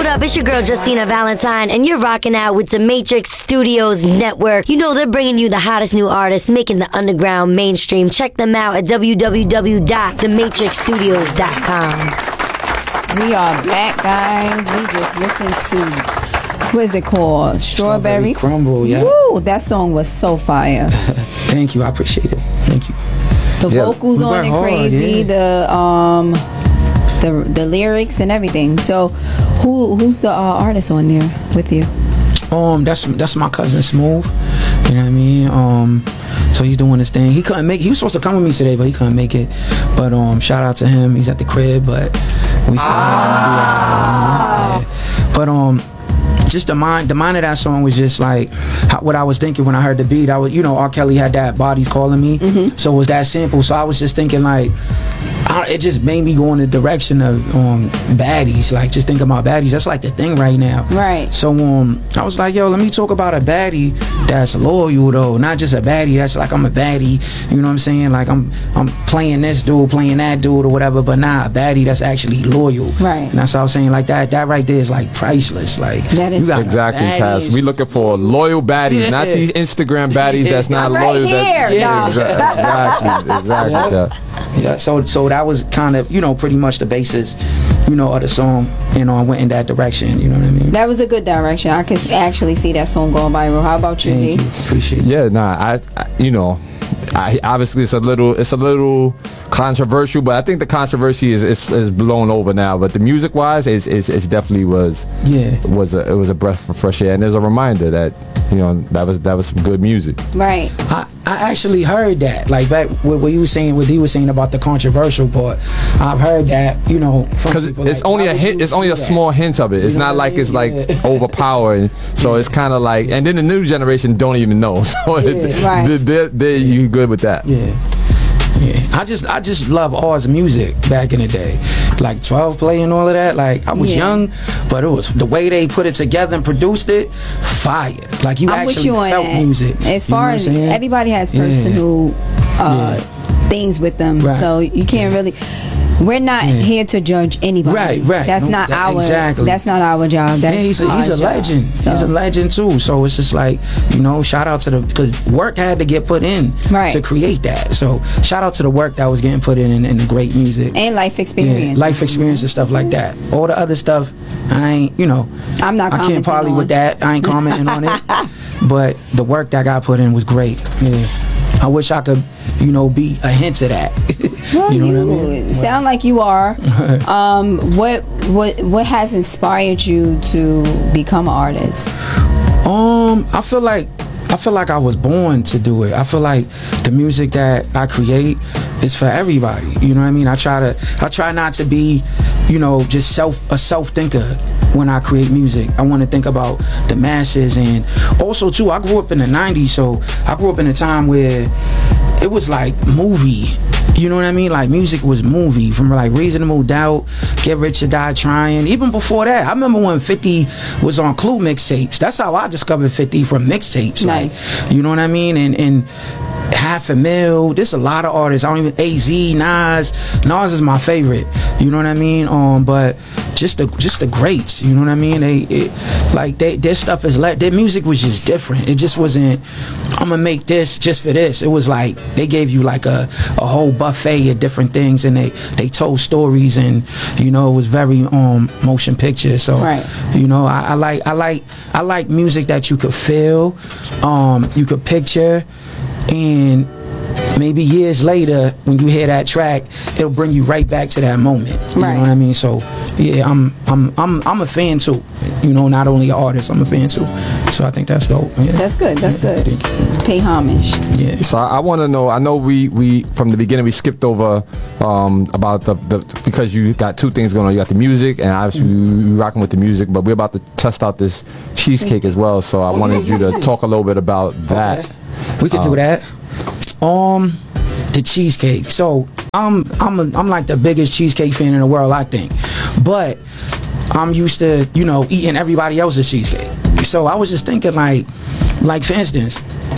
up? It's your girl Justina Valentine, and you're rocking out with the Matrix Studios Network. You know they're bringing you the hottest new artists, making the underground mainstream. Check them out at www.thematrixstudios.com. We are back, guys. We just listened to, what is it called? Strawberry Crumble, yeah. Woo, that song was so fire. Thank you, I appreciate it. Thank you. The vocals on it crazy, the lyrics and everything. So who's the artist on there with you? That's my cousin Smooth. You know what I mean? So he's doing his thing. He was supposed to come with me today, but he couldn't make it. But shout out to him. He's at the crib, but we still have him. But just the mind of that song was just like what I was thinking when I heard the beat. I was, R. Kelly had that "Bodies Calling Me," so it was that simple. So I was just thinking like, it just made me go in the direction of baddies. Like, just think about baddies. That's like the thing right now. Right. So I was like, yo, let me talk about a baddie that's loyal though, not just a baddie that's like, I'm a baddie. You know what I'm saying? Like I'm playing this dude, playing that dude or whatever, but not a baddie that's actually loyal. Right. And that's what I was saying. Like that right there is like priceless. Like that is exactly, Cass. We looking for loyal baddies, not these Instagram baddies that's not loyal. Exactly. Yeah. So that was kind of, pretty much the basis, of the song. I went in that direction. You know what I mean? That was a good direction. I could actually see that song going viral. How about you, D? Appreciate it. Yeah, I obviously it's a little controversial, but I think the controversy is blown over now. But the music wise, it definitely was a breath of fresh air, and there's a reminder that that was some good music. Right. I actually heard that, like back what he was saying about the controversial part. I've heard that, because it's only a hint. It's only a small hint of it. It's not like it's like overpowering. So it's kind of like, and then the new generation don't even know. So you good with that? Yeah. I just love Oz music back in the day, like 12 Play and all of that. Like I was young, but it was the way they put it together and produced it, fire. Like you actually felt music. As far as everybody has personal things with them, so you can't really. We're not here to judge anybody. Right. That's not our job. That's he's a legend. So. He's a legend too. So it's just like, shout out to because work had to get put in to create that. So shout out to the work that was getting put in and the great music and life experience, life experience and stuff like that. All the other stuff, I ain't. I'm not. I can't probably with that. I ain't commenting on it. But the work that got put in was great. Yeah. I wish I could, be a hint of that. Well, you know what I mean? Sound like you are. What has inspired you to become an artist? I feel like I was born to do it. I feel like the music that I create is for everybody. You know what I mean? I try not to be, just a self thinker when I create music. I want to think about the masses, and also too, I grew up in the 90s, so I grew up in a time where it was like movie. You know what I mean? Like music was movie, from like Reasonable Doubt, Get Rich or Die Trying. Even before that, I remember when 50 was on Clue mixtapes. That's how I discovered 50, from mixtapes. Nice. Like, you know what I mean? And Half a Mil. There's a lot of artists. I don't even AZ, Nas. Nas is my favorite. You know what I mean? But just the greats. You know what I mean? Their stuff is their music was just different. It just wasn't, I'm gonna make this just for this. It was like they gave you like a whole buffet of different things, and they told stories, and it was very motion picture. So I like music that you could feel, you could picture. And maybe years later, when you hear that track, it'll bring you right back to that moment. You know what I mean? So yeah, I'm a fan too. Not only an artist, I'm a fan too. So I think that's dope. Yeah. That's good. That's good. Pay homage. Yeah. So I want to know. I know we from the beginning we skipped over about the because you got two things going on. You got the music, and obviously we rocking with the music, but we're about to test out this cheesecake as well. So I wanted you to talk a little bit about that. Okay. We could do that. The cheesecake. So I'm like the biggest cheesecake fan in the world, I think. But I'm used to, eating everybody else's cheesecake. So I was just thinking like for instance,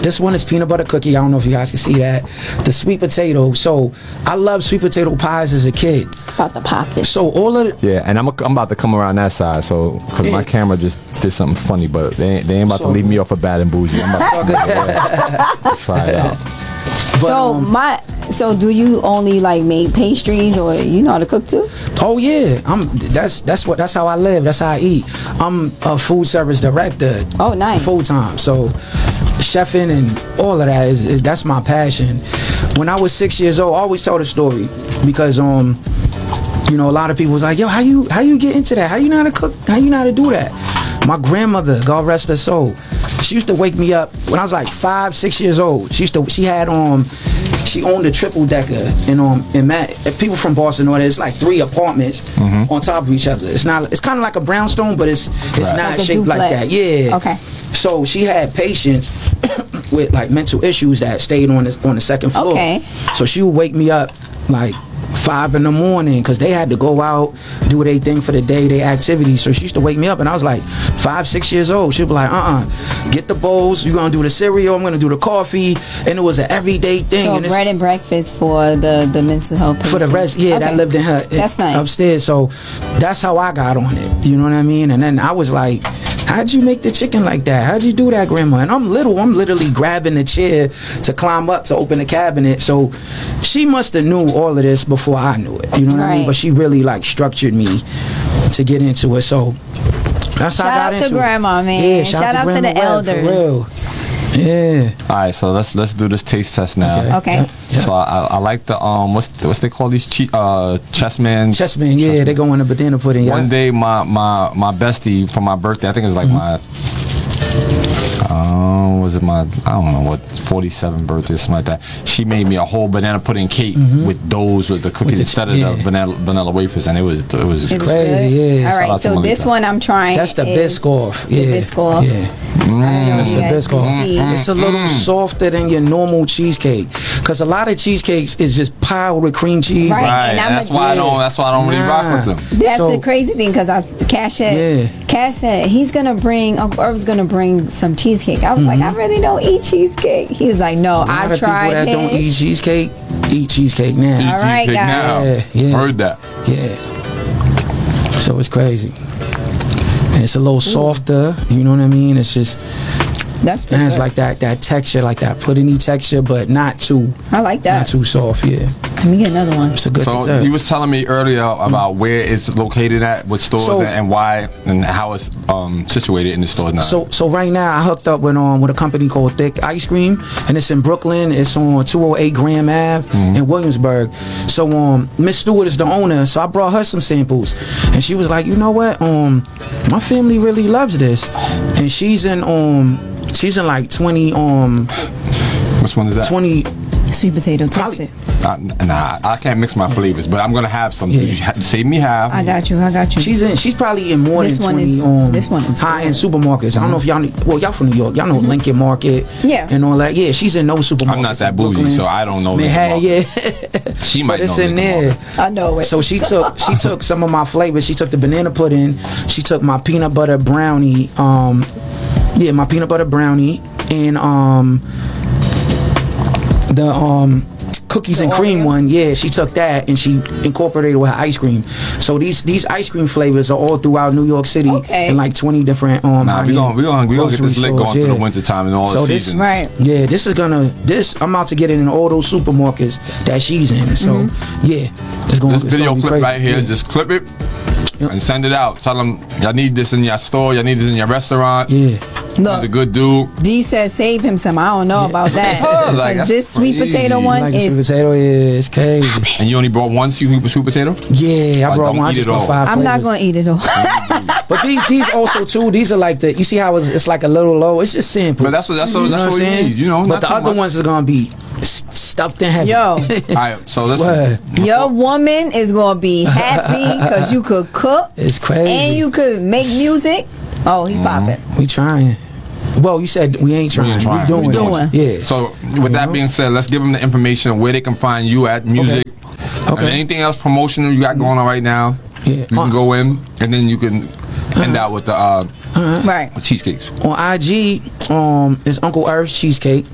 This one is peanut butter cookie. I don't know if you guys can see that. The sweet potato. So I love sweet potato pies as a kid. About to pop this. So all of the, Yeah, and I'm about to come around that side, so because my camera just did something funny, but they ain't about to leave me off of Bad and Bougie. I'm about to try it out. So do you only like make pastries, or you know how to cook too? oh yeah, that's how I live. That's how I eat. I'm a food service director. Oh, nice. Full time. So chefing and all of that is that's my passion. When I was 6 years old, I always tell the story because you know, a lot of people was like, yo, how you get into that? How you know how to cook? How you know how to do that? My grandmother, God rest her soul, she used to wake me up when I was like 5, 6 years old. She owned a triple decker in people from Boston know that it's like 3 apartments on top of each other. It's kind of like a brownstone, but it's not Like a shaped like duplex. that. Yeah. Okay. So she had patients with like mental issues that stayed on the second floor. Okay. So she would wake me up like 5 in the morning because they had to go out, do their thing for the day, their activities. So she used to wake me up, and I was like 5, 6 years old. She'd be like, get the bowls, you're gonna do the cereal, I'm gonna do the coffee, and it was an everyday thing. So and bread and breakfast for the mental health patients. for the rest, yeah, that Okay. lived in her That's nice. upstairs. So that's how I got on it. You know what I mean? And then I was like, how'd you make the chicken like that? How'd you do that, Grandma? And I'm literally grabbing the chair to climb up to open the cabinet. So she must have knew all of this before I knew it. You know what I mean? Right. But she really like structured me to get into it. So that's how I got Shout out into to it. Grandma, man. Yeah, Shout out to Grandma the Webb, for elders. real. Yeah. All right, so let's do this taste test now. Okay. Yeah. So I like the what's they call these chessman. Chessman, yeah, they go in the banana pudding. Yeah. One day, my bestie for my birthday, I think it was like my, was it my, I don't know what, 47th birthday or something like that. She made me a whole banana pudding cake with the cookies instead of the vanilla wafers, and it was It was crazy, good? yeah. All Shout right, out to so this Malika. one I'm trying. That's the is Biscoff. the Yeah. Biscoff. Yeah. I don't know That's if the you guys Biscoff. can see. It's a little softer than your normal cheesecake, because a lot of cheesecakes is just piled with cream cheese. Right. Right, And I'm that's a- why I don't really rock with them. That's So- the crazy thing, because Cash said he's gonna bring. Uncle Irv's gonna bring some cheesecake. I was like, I really don't eat cheesecake. He was like, no, A lot I've of people tried that don't eat his. cheesecake eat cheesecake now. All right, Cheesecake guys. now. Yeah. Heard that. Yeah. So it's crazy. And it's a little softer. You know what I mean? It's just That's it pretty has good. like that texture, like that puddingy texture, but not too I like not that. too soft. Yeah. Let me get another one. It's a good So dessert. you was telling me earlier about where it's located at, what stores, So- and why, and how it's situated in the stores now. So right now I hooked up with a company called Thick Ice Cream, and it's in Brooklyn. It's on 208 Graham Ave in Williamsburg. So Miss Stewart is the owner, so I brought her some samples, and she was like, you know what, my family really loves this, and she's in like 20 which one is that? 20. Sweet potato Probably- toasted. Nah, I can't mix my flavors, but I'm gonna have some. Yeah. You save me half. I got you. She's probably in more This than one 20 is- this one is high-end good. supermarkets. I don't know if y'all y'all from New York. Y'all know Lincoln Market, Yeah. and all that. Yeah, she's in those supermarkets. I'm not that in bougie, Brooklyn. so I don't know Lincoln Man, Market. yeah. She might But it's know in Lincoln there. Market. I know it. So she took some of my flavors. She took the banana pudding. She took my peanut butter brownie. My peanut butter brownie and the cookies and cream Oreo? one. Yeah, she took that and she incorporated with her ice cream. So these ice cream flavors are all throughout New York City Okay. in like 20 different Nah, we gonna get grocery this lit going stores, through the yeah. winter time and all So the this- seasons. Right. Yeah, I'm about to get it in all those supermarkets that she's in. So yeah, it's going. This video clip right here, Yeah. just clip it Yep. and send it out. Tell them y'all need this in your store. Y'all need this in your restaurant. Yeah. He's a good dude. D says save him some. I don't know about that. Like, 'Cause that's this sweet crazy. potato You one like the sweet is. potato? Yeah, it's crazy. And you only brought one sweet potato? Yeah, I brought don't one. I eat just it brought all. 5 I'm not flavors. gonna eat it all. But these also too. These are like you see how it's like a little low. It's just simple. But that's what You know we I'm need. You know, But not the too other much. ones are gonna be stuffed in heavy. Yo, All right, so listen. What? your woman is gonna be happy because you could cook It's crazy. and you could make music. Oh, he popping. We trying. Well, you said we ain't trying. ain't trying. We doing. We doing. Yeah. So with that being said, let's give them the information where they can find you at music. Okay. And anything else promotional you got going on right now? Yeah. You can go in and then you can end out with the Right. With cheesecakes. On IG, is Uncle Irv's Cheesecake.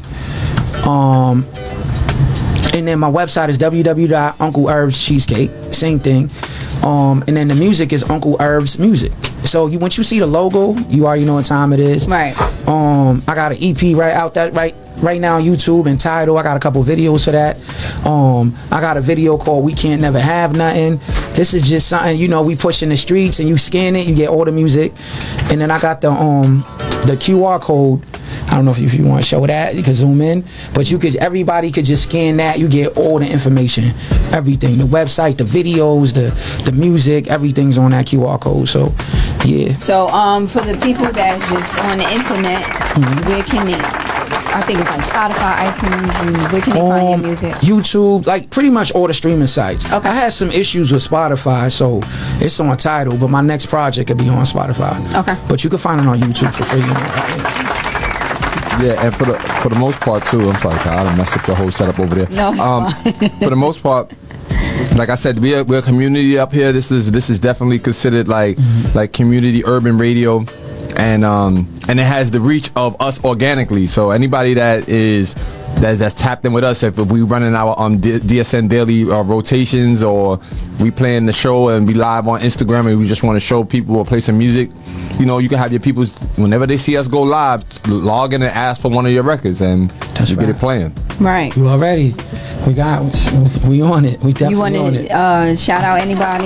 And then my website is www.uncleirvscheesecake. Same thing. And then the music is Uncle Irv's Music. So once you see the logo, you already know what time it is. Right. I got an EP right now on YouTube and Tidal. I got a couple videos for that. I got a video called We Can't Never Have Nothing. This is just something, we push in the streets and you scan it, you get all the music. And then I got the QR code. I don't know if you want to show that, you can zoom in, but everybody could just scan that, you get all the information, everything, the website, the videos, the music, everything's on that QR code. So yeah. So for the people that's just on the internet, where can they, I think it's like Spotify, iTunes, and where can they find your music? YouTube, like pretty much all the streaming sites. Okay. I had some issues with Spotify, so it's on Tidal, but my next project could be on Spotify. Okay. But you can find it on YouTube for free. Yeah, and for the most part too. I'm sorry, Kyle, I done messed up your whole setup over there. No, it's fine. For the most part, like I said, we're a community up here. This is definitely considered like community urban radio, and it has the reach of us organically. So anybody that's tapped in with us, if we running our DSN daily rotations, or we playing the show and be live on Instagram and we just want to show people or play some music, you can have your people, whenever they see us go live, log in and ask for one of your records, and you get it playing. Right. You already? We on it. We definitely You want on it. to shout out anybody?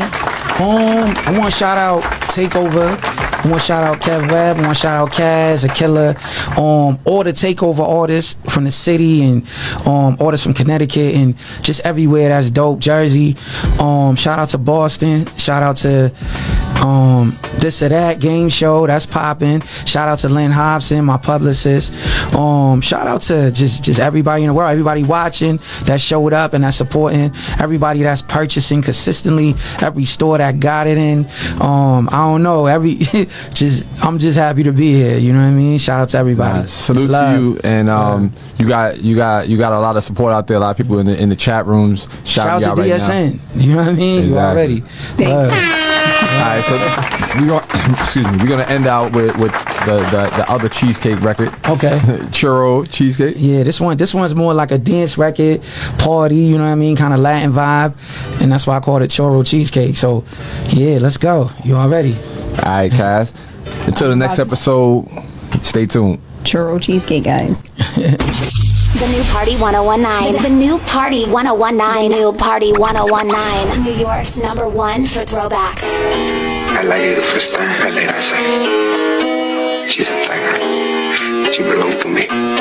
I want to shout out Takeover. I want to shout out Kev Webb. I want to shout out Kaz, A Killer, all the Takeover artists from the city, and artists from Connecticut and just everywhere that's dope. Jersey. Shout out to Boston. Shout out to This or That game show that's popping. Shout out to Lynn Hobson, my publicist. Shout out to just everybody in the world, everybody watching that showed up and that's supporting, everybody that's purchasing consistently, every store that got it in. I don't know, I'm just happy to be here. You know what I mean? Shout out to everybody. Salute to you, and you got a lot of support out there. A lot of people in the chat rooms. Shout out to DSN. Now. You know what I mean? Exactly. You already. Thank you. All right, so we're gonna end out with the other cheesecake record. Okay. Churro Cheesecake. Yeah, this one's more like a dance record, party, you know what I mean, kind of Latin vibe, and that's why I called it Churro Cheesecake. So yeah, let's go. You all ready? All right, Cass. Until the next episode, stay tuned. Churro Cheesecake, guys. The New Party 1019. The New Party 1019. The New Party 1019. New York's #1 for throwbacks. I like you the first time I laid eyes on her. She's a tiger. She belonged to me.